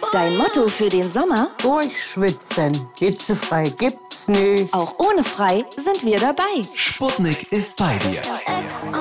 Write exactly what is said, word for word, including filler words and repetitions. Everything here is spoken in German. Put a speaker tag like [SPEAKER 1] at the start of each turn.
[SPEAKER 1] Dein Motto für den Sommer?
[SPEAKER 2] Durchschwitzen. Hitzefrei gibt's nicht.
[SPEAKER 1] Auch ohne frei sind wir dabei.
[SPEAKER 3] Sputnik ist bei dir.